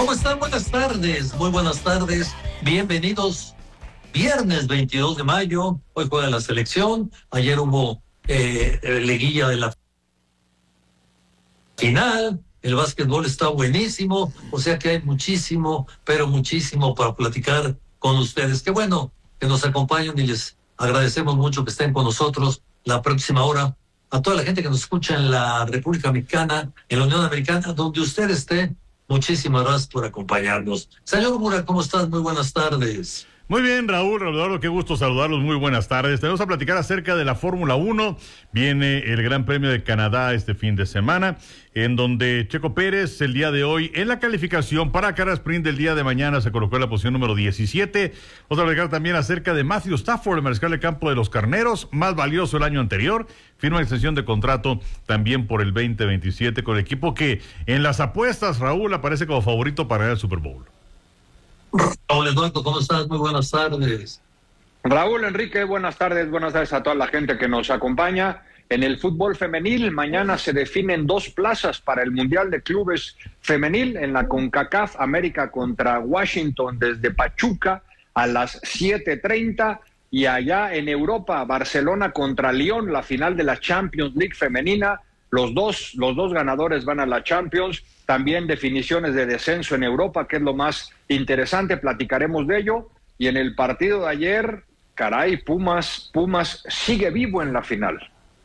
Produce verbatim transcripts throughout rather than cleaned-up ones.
¿Cómo están? Buenas tardes, muy buenas tardes. Bienvenidos. Viernes veintidós de mayo, hoy juega la selección. Ayer hubo eh, liguilla de la final. El básquetbol está buenísimo, o sea que hay muchísimo, pero muchísimo para platicar con ustedes. Qué bueno que nos acompañan y les agradecemos mucho que estén con nosotros la próxima hora. A toda la gente que nos escucha en la República Mexicana, en la Unión Americana, donde usted esté, muchísimas gracias por acompañarnos. Señor Mura, ¿cómo estás? Muy buenas tardes. Muy bien, Raúl, Raúl, qué gusto saludarlos, muy buenas tardes. Tenemos a platicar acerca de la Fórmula uno. Viene el Gran Premio de Canadá este fin de semana, en donde Checo Pérez el día de hoy en la calificación para Cara Sprint del día de mañana se colocó en la posición número diecisiete. Vamos a platicar también acerca de Matthew Stafford, el mariscal de campo de los Carneros, más valioso el año anterior. Firma extensión de contrato también por el veinte veintisiete con el equipo que en las apuestas, Raúl, aparece como favorito para ganar el Super Bowl. Raúl Eduardo, ¿cómo estás? Muy buenas tardes. Raúl, Enrique, buenas tardes, buenas tardes a toda la gente que nos acompaña. En el fútbol femenil, mañana se definen dos plazas para el Mundial de Clubes Femenil en la CONCACAF, América contra Washington desde Pachuca a las siete treinta, y allá en Europa, Barcelona contra Lyon, la final de la Champions League femenina. Los dos, los dos ganadores van a la Champions. También definiciones de descenso en Europa, que es lo más interesante, platicaremos de ello. Y en el partido de ayer, caray, Pumas, Pumas sigue vivo en la final.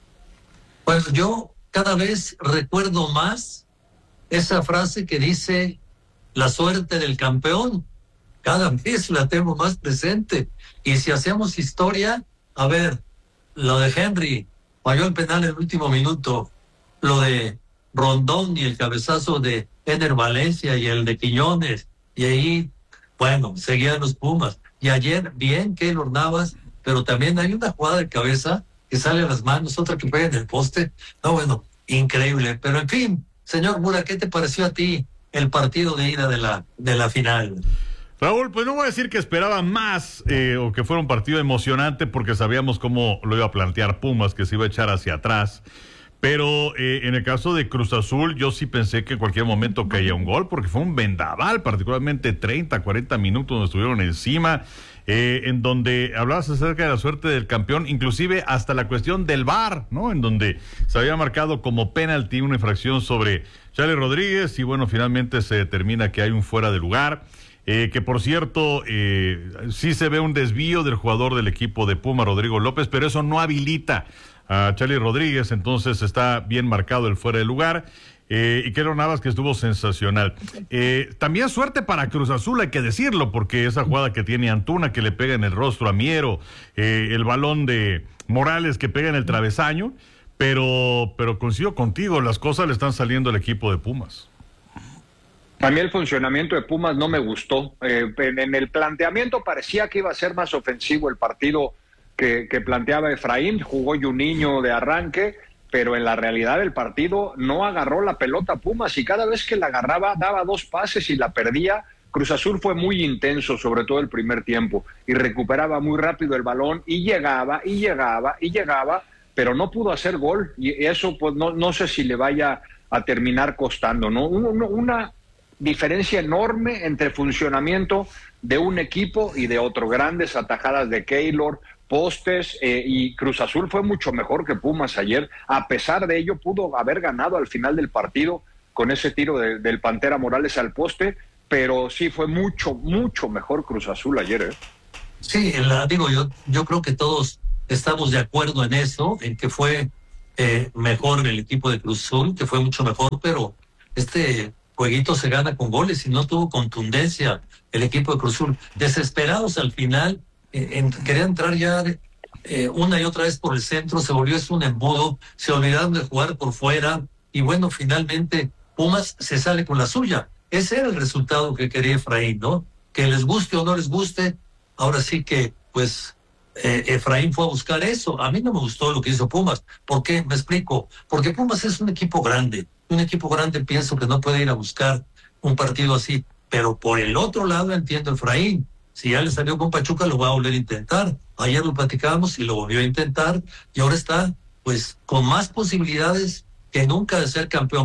Pues yo cada vez recuerdo más esa frase que dice la suerte del campeón. Cada vez la tengo más presente. Y si hacemos historia, a ver, lo de Henry, falló el penal en el último minuto, lo de Rondón y el cabezazo de Ener Valencia y el de Quiñones, y ahí, bueno, seguían los Pumas. Y ayer, bien, Keylor Navas, pero también hay una jugada de cabeza que sale a las manos, otra que pega en el poste. No, bueno, increíble. Pero en fin, señor Mura, ¿qué te pareció a ti el partido de ida de la, de la final? Raúl, pues no voy a decir que esperaba más eh, o que fuera un partido emocionante, porque sabíamos cómo lo iba a plantear Pumas, que se iba a echar hacia atrás. Pero eh, en el caso de Cruz Azul, yo sí pensé que en cualquier momento caía un gol, porque fue un vendaval, particularmente treinta, cuarenta minutos donde estuvieron encima, eh, en donde hablabas acerca de la suerte del campeón, inclusive hasta la cuestión del V A R, ¿no? En donde se había marcado como penalti una infracción sobre Charlie Rodríguez, y bueno, finalmente se determina que hay un fuera de lugar. Eh, que por cierto, eh, sí se ve un desvío del jugador del equipo de Puma, Rodrigo López, pero eso no habilita a Charlie Rodríguez, entonces está bien marcado el fuera de lugar. Eh, y Keylor Navas, que estuvo sensacional. Eh, también suerte para Cruz Azul, hay que decirlo, porque esa jugada que tiene Antuna, que le pega en el rostro a Miero, eh, el balón de Morales que pega en el travesaño, pero, pero coincido contigo, las cosas le están saliendo al equipo de Pumas. A mí el funcionamiento de Pumas no me gustó. Eh, en, en el planteamiento parecía que iba a ser más ofensivo el partido que, que planteaba Efraín. Jugó Juninho de arranque, pero en la realidad el partido no agarró la pelota Pumas, y cada vez que la agarraba daba dos pases y la perdía. Cruz Azul fue muy intenso, sobre todo el primer tiempo, y recuperaba muy rápido el balón y llegaba y llegaba y llegaba, pero no pudo hacer gol, y eso pues no, no sé si le vaya a terminar costando, ¿no? Una, una diferencia enorme entre funcionamiento de un equipo y de otro. Grandes atajadas de Keylor, postes, eh, y Cruz Azul fue mucho mejor que Pumas ayer. A pesar de ello, pudo haber ganado al final del partido con ese tiro de, del Pantera Morales al poste, pero sí fue mucho, mucho mejor Cruz Azul ayer, ¿eh? Sí, la, digo, yo, yo creo que todos estamos de acuerdo en eso, en que fue eh, mejor el equipo de Cruz Azul, que fue mucho mejor, pero este jueguito se gana con goles y no tuvo contundencia el equipo de Cruz Azul. Desesperados al final, eh, en, querían entrar ya eh, una y otra vez por el centro, se volvió eso un embudo, se olvidaron de jugar por fuera, y bueno, finalmente Pumas se sale con la suya. Ese era el resultado que quería Efraín, ¿no? Que les guste o no les guste, ahora sí que, pues, eh, Efraín fue a buscar eso. A mí no me gustó lo que hizo Pumas. ¿Por qué? Me explico. Porque Pumas es un equipo grande. Un equipo grande pienso que no puede ir a buscar un partido así. Pero por el otro lado entiendo Efraín. Si ya le salió con Pachuca, lo va a volver a intentar. Ayer lo platicábamos y lo volvió a intentar. Y ahora está, pues, con más posibilidades que nunca de ser campeón.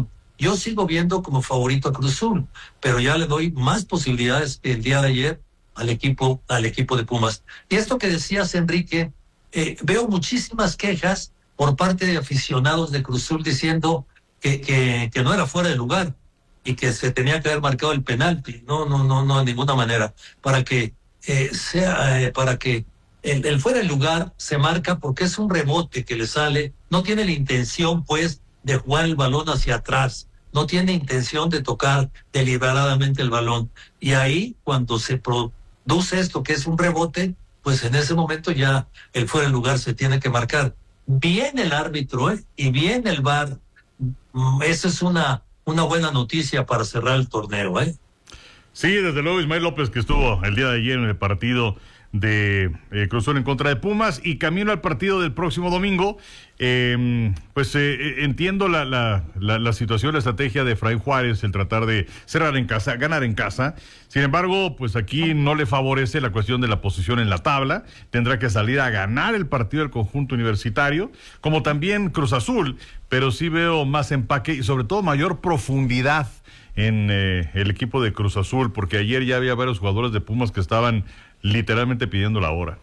Yo sigo viendo como favorito a Cruz Azul, pero ya le doy más posibilidades que el día de ayer al equipo, al equipo de Pumas. Y esto que decías, Enrique, eh, veo muchísimas quejas por parte de aficionados de Cruz Azul diciendo que, que, que no era fuera de lugar y que se tenía que haber marcado el penalti. No, no, no, no, de ninguna manera. Para que eh, sea, eh, para que el, el fuera de lugar se marca porque es un rebote que le sale, no tiene la intención, pues, de jugar el balón hacia atrás, no tiene intención de tocar deliberadamente el balón. Y ahí, cuando se produce esto, que es un rebote, pues en ese momento ya el fuera de lugar se tiene que marcar. Bien el árbitro, ¿eh? Y bien el V A R. Esa es una, una buena noticia para cerrar el torneo, ¿eh? Sí, desde luego Ismael López, que estuvo el día de ayer en el partido de eh, Cruz Azul en contra de Pumas, y camino al partido del próximo domingo. Eh, pues eh, entiendo la, la, la, la situación, la estrategia de Efraín Juárez, el tratar de cerrar en casa, ganar en casa. Sin embargo, pues aquí no le favorece la cuestión de la posición en la tabla. Tendrá que salir a ganar el partido del conjunto universitario, como también Cruz Azul, pero sí veo más empaque y sobre todo mayor profundidad en eh, el equipo de Cruz Azul, porque ayer ya había varios jugadores de Pumas que estaban literalmente pidiendo la hora.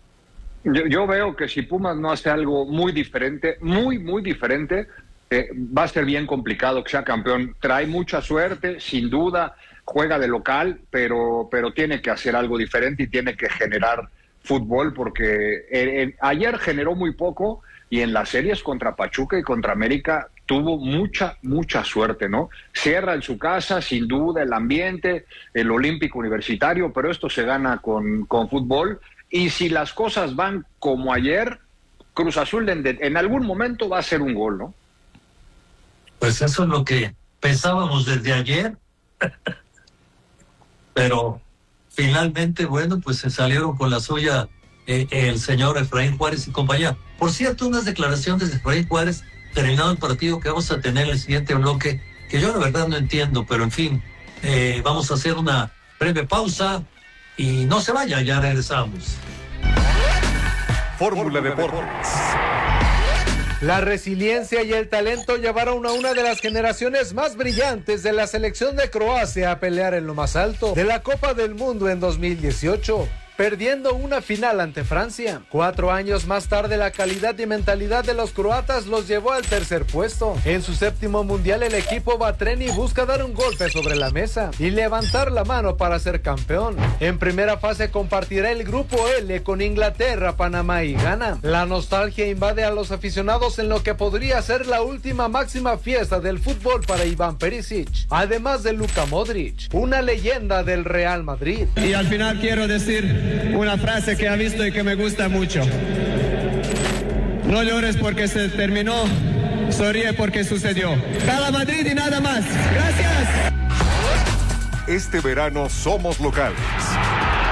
Yo, yo veo que si Pumas no hace algo muy diferente, muy, muy diferente, eh, va a ser bien complicado que sea campeón. Trae mucha suerte, sin duda, juega de local, pero, pero tiene que hacer algo diferente y tiene que generar fútbol, porque eh, eh, ayer generó muy poco y en las series contra Pachuca y contra América tuvo mucha, mucha suerte, ¿no? Cierra en su casa, sin duda, el ambiente, el olímpico universitario, pero esto se gana con, con fútbol. Y si las cosas van como ayer, Cruz Azul en, en algún momento va a hacer un gol, ¿no? Pues eso es lo que pensábamos desde ayer. Pero finalmente, bueno, pues se salieron con la suya eh, el señor Efraín Juárez y compañía. Por cierto, unas declaraciones de Efraín Juárez terminado el partido que vamos a tener en el siguiente bloque, que yo la verdad no entiendo, pero en fin, eh, vamos a hacer una breve pausa y no se vaya, ya regresamos. Fórmula Deportes. La resiliencia y el talento llevaron a una de las generaciones más brillantes de la selección de Croacia a pelear en lo más alto de la Copa del Mundo en dos mil dieciocho. Perdiendo una final ante Francia. Cuatro años más tarde, la calidad y mentalidad de los croatas los llevó al tercer puesto. En su séptimo mundial, el equipo Batreni busca dar un golpe sobre la mesa y levantar la mano para ser campeón. En primera fase compartirá el grupo L con Inglaterra, Panamá y Ghana. La nostalgia invade a los aficionados en lo que podría ser la última máxima fiesta del fútbol para Iván Perisic, además de Luka Modric, una leyenda del Real Madrid. Y al final quiero decir una frase que he visto y que me gusta mucho. No llores porque se terminó, sonríe porque sucedió. Cada Madrid y nada más. Gracias. Este verano somos locales.